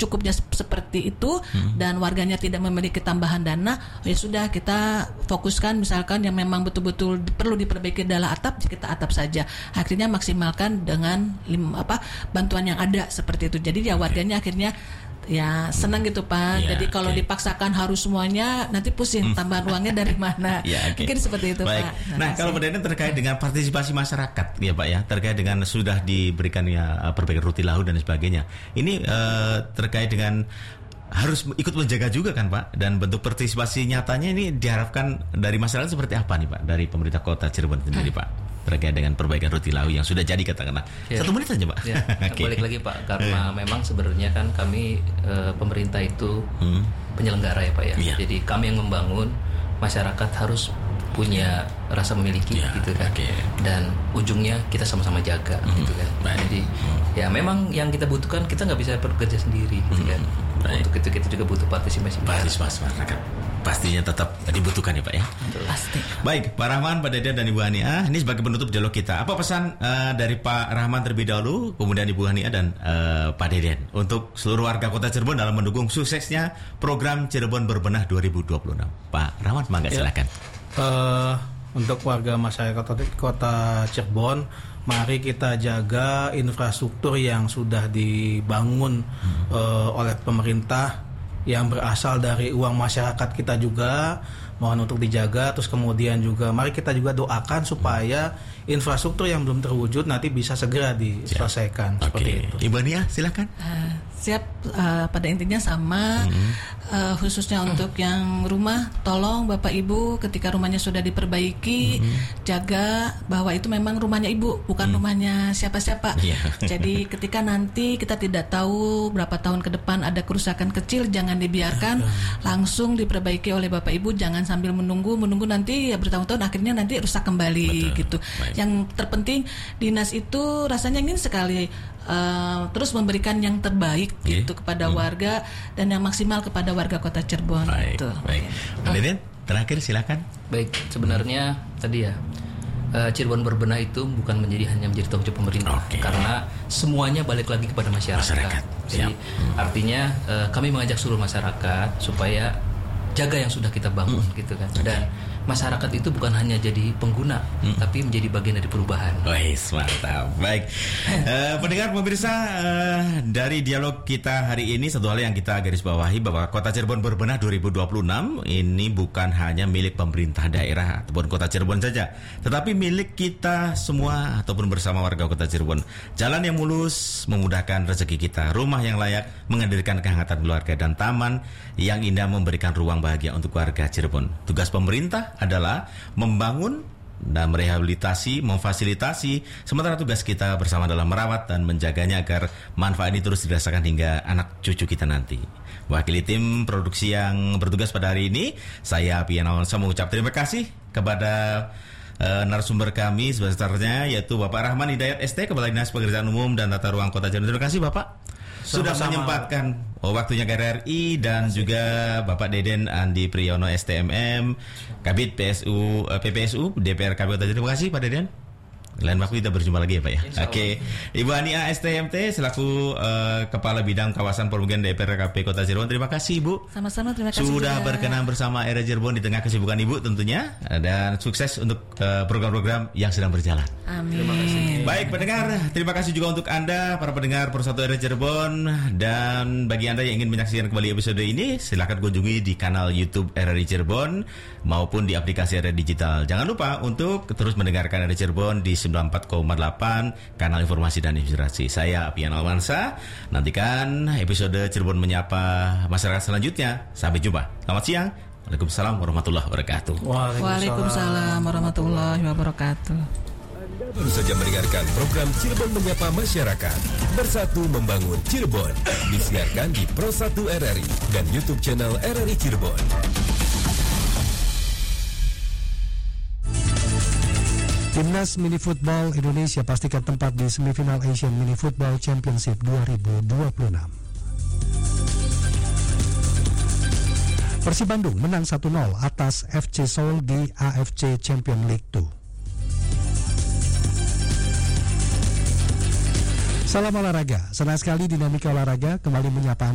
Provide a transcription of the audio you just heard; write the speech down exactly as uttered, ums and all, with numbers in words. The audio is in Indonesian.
cukupnya seperti itu hmm. dan warganya tidak memiliki tambahan dana, ya sudah kita fokuskan misalkan yang memang betul-betul perlu diperbaiki adalah atap, kita atap saja. Akhirnya maksimalkan dengan lim, apa bantuan yang ada seperti itu. Jadi ya warganya okay. akhirnya ya senang gitu Pak. Ya, jadi kalau okay. dipaksakan harus semuanya nanti pusing hmm. tambahan uangnya dari mana. Ya, okay. Mungkin seperti itu. Baik. Pak. Nah, nah kalau Pak Deden terkait dengan partisipasi masyarakat ya Pak ya, terkait dengan sudah diberikannya perbaikan ruti laut dan sebagainya. Ini uh, terkait dengan harus ikut menjaga juga kan Pak, dan bentuk partisipasi nyatanya ini diharapkan dari masyarakat seperti apa nih Pak dari pemerintah Kota Cirebon sendiri hmm. Pak terkait dengan perbaikan ruti laut yang sudah jadi katakanlah ya. Satu menit saja Pak. Ya, okay. Balik lagi Pak karena memang sebenarnya kan kami e, pemerintah itu hmm. penyelenggara ya Pak ya. ya. Jadi kami yang membangun, masyarakat harus punya rasa memiliki ya, gitu kan. Okay. Dan ujungnya kita sama-sama jaga hmm. gitu kan. Baik. Jadi hmm. ya memang yang kita butuhkan kita nggak bisa bekerja sendiri gitu kan. Hmm. Untuk itu kita juga butuh partisipasi masyarakat. Pastinya tetap dibutuhkan ya Pak ya. Pasti. Baik, Pak Rahman, Pak Deden dan Ibu Hania, ini sebagai penutup dialog kita. Apa pesan uh, dari Pak Rahman terlebih dahulu, kemudian Ibu Hania dan uh, Pak Deden untuk seluruh warga Kota Cirebon dalam mendukung suksesnya program Cirebon Berbenah dua ribu dua puluh enam? Pak Rahman, mangga ya. Silakan. Uh, untuk warga masyarakat Kota Cirebon, mari kita jaga infrastruktur yang sudah dibangun hmm. uh, oleh pemerintah yang berasal dari uang masyarakat kita juga, mohon untuk dijaga. Terus kemudian juga mari kita juga doakan supaya infrastruktur yang belum terwujud nanti bisa segera diselesaikan. Siap. Seperti okay. itu. Ibu Nia silakan. Uh, siap uh, pada intinya sama mm-hmm. uh, khususnya mm-hmm. untuk yang rumah, tolong Bapak Ibu ketika rumahnya sudah diperbaiki mm-hmm. jaga bahwa itu memang rumahnya Ibu, bukan mm-hmm. rumahnya siapa-siapa. Yeah. Jadi ketika nanti kita tidak tahu berapa tahun ke depan ada kerusakan kecil, jangan dibiarkan, langsung diperbaiki oleh Bapak Ibu, jangan sambil menunggu menunggu nanti ya bertahun-tahun akhirnya nanti rusak kembali. Betul. Gitu. Baik. Yang terpenting dinas itu rasanya ingin sekali uh, terus memberikan yang terbaik okay. gitu kepada hmm. warga dan yang maksimal kepada warga Kota Cirebon. Baik. Gitu. Baik. Pak Deden, terakhir silakan. Baik, sebenarnya hmm. tadi ya uh, Cirebon Berbenah itu bukan menjadi hanya menjadi tanggung jawab pemerintah okay. karena semuanya balik lagi kepada masyarakat. masyarakat. Jadi hmm. artinya uh, kami mengajak seluruh masyarakat supaya jaga yang sudah kita bangun hmm. gitu kan. Dan okay. masyarakat itu bukan hanya jadi pengguna, hmm. tapi menjadi bagian dari perubahan. Wih, mantap. Baik, uh, pendengar pemirsa, uh, dari dialog kita hari ini satu hal yang kita garis bawahi bahwa Kota Cirebon Berbenah dua ribu dua puluh enam ini bukan hanya milik pemerintah daerah ataupun Kota Cirebon saja, tetapi milik kita semua ataupun bersama warga Kota Cirebon. Jalan yang mulus memudahkan rezeki kita, rumah yang layak menghadirkan kehangatan keluarga, dan taman yang indah memberikan ruang bahagia untuk warga Cirebon. Tugas pemerintah adalah membangun dan merehabilitasi, memfasilitasi, sementara tugas kita bersama adalah merawat dan menjaganya agar manfaat ini terus dirasakan hingga anak cucu kita nanti. Wakili tim produksi yang bertugas pada hari ini, saya Pian Awansa mengucap terima kasih kepada Uh, narasumber kami sebesarnya yaitu Bapak Rahman Hidayat S T, Kepala Dinas Pekerjaan Umum dan Tata Ruang Kota Cirebon. Terima kasih Bapak sudah Sama-sama. menyempatkan oh, waktunya ke R R I, dan juga Bapak Deden Andi Priyono S T M M, Kabid P S U uh, P P S U D P R K P Kota Cirebon. Terima kasih Pak Deden. Lain waktu kita berjumpa lagi ya Pak ya. Oke, okay. Ibu Hania S T M T selaku uh, Kepala Bidang Kawasan Permukiman D P R K P Kota Cirebon. Terima kasih Ibu. Sama-sama, terima kasih. Sudah juga berkenan bersama R R I Cirebon di tengah kesibukan Ibu tentunya, dan sukses untuk uh, program-program yang sedang berjalan. Amin. Terima kasih. Baik pendengar, terima kasih juga untuk Anda para pendengar Persatu R R I Cirebon, dan bagi Anda yang ingin menyaksikan kembali episode ini silakan kunjungi di kanal YouTube R R I Cirebon maupun di aplikasi R R I Digital. Jangan lupa untuk terus mendengarkan R R I Cirebon di sembilan puluh empat koma delapan kanal informasi dan inspirasi. Saya Pian Alwansa. Nantikan episode Cirebon Menyapa masyarakat selanjutnya. Sampai jumpa. Selamat siang. Waalaikumsalam warahmatullahi wabarakatuh. Waalaikumsalam warahmatullahi wabarakatuh. Anda baru saja mendengarkan program Cirebon Menyapa Masyarakat. Bersatu membangun Cirebon. Disiarkan di Pro satu R R I dan YouTube channel R R I Cirebon. Timnas Mini Football Indonesia pastikan tempat di semifinal Asian Mini Football Championship dua ribu dua puluh enam. Persib Bandung menang satu nol atas F C Seoul di A F C Champions League dua. Salam olahraga, senang sekali dinamika olahraga kembali menyapa